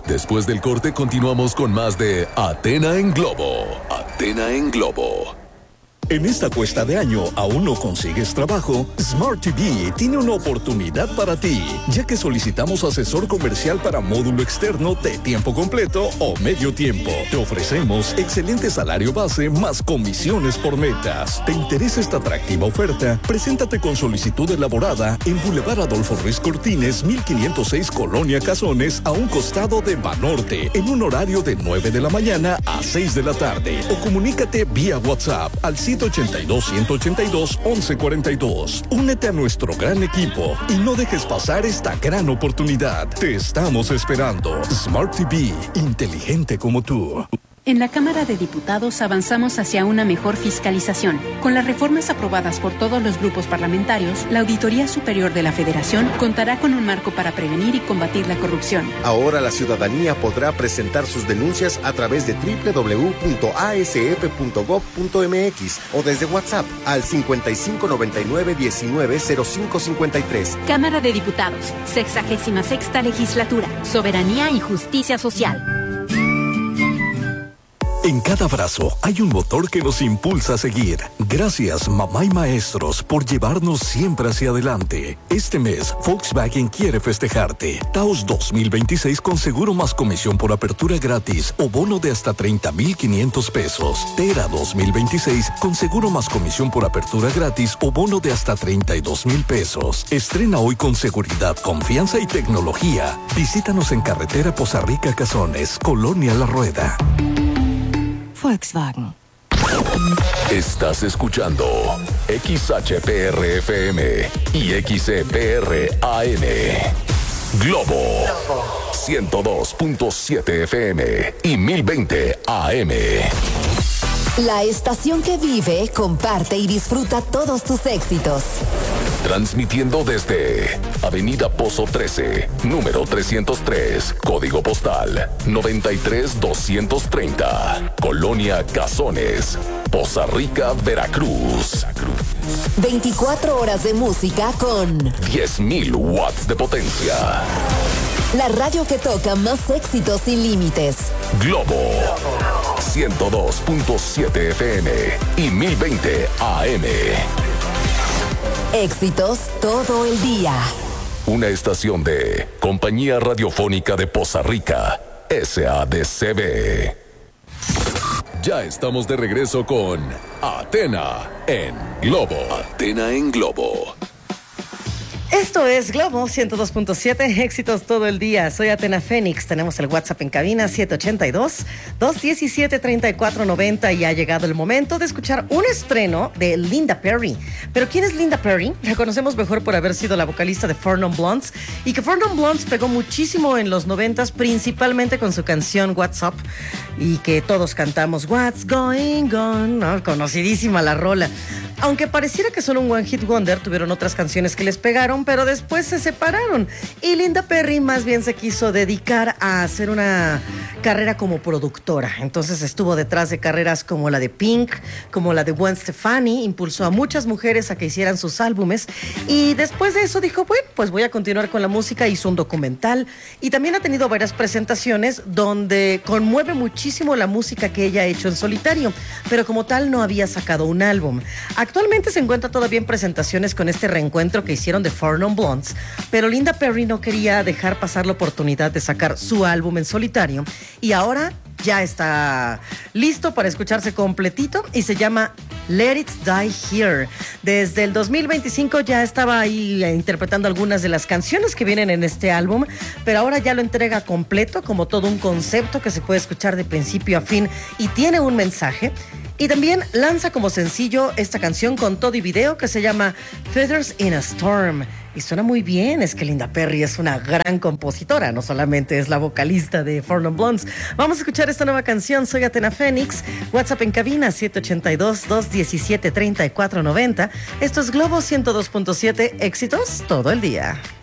Después del corte continuamos con más de Athena en Globo. Athena en Globo. En esta cuesta de año, ¿aún no consigues trabajo? Smart TV tiene una oportunidad para ti, ya que solicitamos asesor comercial para módulo externo de tiempo completo o medio tiempo. Te ofrecemos excelente salario base más comisiones por metas. ¿Te interesa esta atractiva oferta? Preséntate con solicitud elaborada en Boulevard Adolfo Ruiz Cortines, 1506 Colonia Cazones, a un costado de Banorte, en un horario de 9 de la mañana a 6 de la tarde. O comunícate vía WhatsApp al 182-182-1142. Únete a nuestro gran equipo y no dejes pasar esta gran oportunidad. Te estamos esperando. Smart TV, inteligente como tú. En la Cámara de Diputados avanzamos hacia una mejor fiscalización. Con las reformas aprobadas por todos los grupos parlamentarios, la Auditoría Superior de la Federación contará con un marco para prevenir y combatir la corrupción. Ahora la ciudadanía podrá presentar sus denuncias a través de www.asf.gov.mx o desde WhatsApp al 5599-190553. Cámara de Diputados, 66ª Legislatura, Soberanía y Justicia Social. En cada abrazo hay un motor que nos impulsa a seguir. Gracias, mamá y maestros, por llevarnos siempre hacia adelante. Este mes, Volkswagen quiere festejarte. Taos 2026 con seguro más comisión por apertura gratis o bono de hasta 30,500 pesos. Tera 2026 con seguro más comisión por apertura gratis o bono de hasta 32,000 pesos. Estrena hoy con seguridad, confianza y tecnología. Visítanos en carretera Poza Rica Cazones, Colonia La Rueda. Volkswagen. Estás escuchando XHPR-FM y XCPR-AM. Globo 102.7 FM y 1020 AM. La estación que vive, comparte y disfruta todos tus éxitos. Transmitiendo desde Avenida Pozo 13, número 303, código postal 93230, Colonia Cazones, Poza Rica, Veracruz. 24 horas de música con 10,000 watts de potencia. La radio que toca más éxitos sin límites. Globo 102.7 FM y 1020 AM. Éxitos todo el día. Una estación de Compañía Radiofónica de Poza Rica, SADCB. Ya estamos de regreso con Athena en Globo. Athena en Globo. Esto es Globo 102.7, éxitos todo el día. Soy Athena Fénix, tenemos el WhatsApp en cabina 782-217-3490 y ha llegado el momento de escuchar un estreno de Linda Perry. ¿Pero quién es Linda Perry? La conocemos mejor por haber sido la vocalista de Four Non Blondes y que Four Non Blondes pegó muchísimo en los 90s, principalmente con su canción What's Up y que todos cantamos What's Going On, ¿no? Conocidísima la rola. Aunque pareciera que son un one hit wonder, tuvieron otras canciones que les pegaron, pero después se separaron. Y Linda Perry más bien se quiso dedicar a hacer una carrera como productora. Entonces estuvo detrás de carreras como la de Pink, como la de Gwen Stefani, impulsó a muchas mujeres a que hicieran sus álbumes. Y después de eso dijo, bueno, pues voy a continuar con la música, hizo un documental. Y también ha tenido varias presentaciones donde conmueve muchísimo la música que ella ha hecho en solitario, pero como tal no había sacado un álbum. Actualmente se encuentra todavía en presentaciones con este reencuentro que hicieron de Four Non Blondes, pero Linda Perry no quería dejar pasar la oportunidad de sacar su álbum en solitario y ahora ya está listo para escucharse completito y se llama Let It Die Here. Desde el 2025 ya estaba ahí interpretando algunas de las canciones que vienen en este álbum, pero ahora ya lo entrega completo como todo un concepto que se puede escuchar de principio a fin y tiene un mensaje. Y también lanza como sencillo esta canción con todo y video que se llama Feathers in a Storm. Y suena muy bien, es que Linda Perry es una gran compositora, no solamente es la vocalista de Four Non Blondes. Vamos a escuchar esta nueva canción, soy Athena Fénix, WhatsApp en cabina 782-217-3490. Esto es Globo 102.7, éxitos todo el día.